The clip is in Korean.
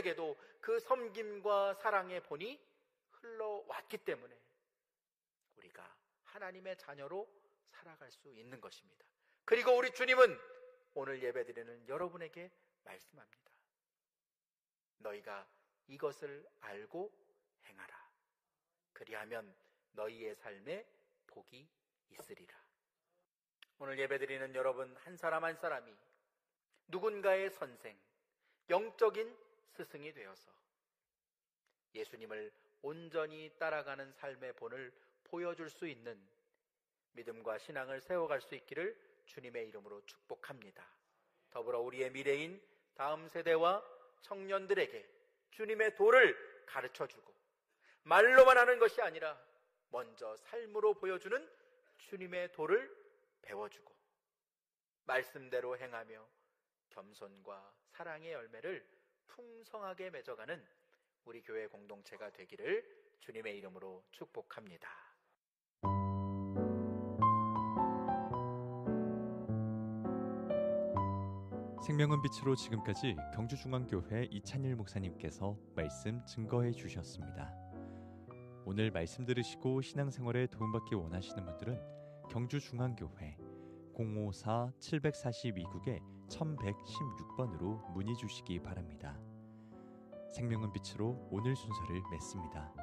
자녀들에게도 그 섬김과 사랑의 본이 흘러왔기 때문에 우리가 하나님의 자녀로 살아갈 수 있는 것입니다. 그리고 우리 주님은 오늘 예배드리는 여러분에게 말씀합니다. 너희가 이것을 알고 행하라. 그리하면 너희의 삶에 복이 있으리라. 오늘 예배드리는 여러분 한 사람 한 사람이 누군가의 선생, 영적인 스승이 되어서 예수님을 온전히 따라가는 삶의 본을 보여줄 수 있는 믿음과 신앙을 세워갈 수 있기를 주님의 이름으로 축복합니다. 더불어 우리의 미래인 다음 세대와 청년들에게 주님의 도를 가르쳐주고 말로만 하는 것이 아니라 먼저 삶으로 보여주는 주님의 도를 배워주고 말씀대로 행하며 겸손과 사랑의 열매를 풍성하게 맺어가는 우리 교회 공동체가 되기를 주님의 이름으로 축복합니다. 생명은 빛으로 지금까지 경주중앙교회 이찬일 목사님께서 말씀 증거해 주셨습니다. 오늘 말씀 들으시고 신앙생활에 도움받기 원하시는 분들은 경주중앙교회 054-742국에 1116번으로 문의 주시기 바랍니다. 생명은 빛으로 오늘 순서를 맺습니다.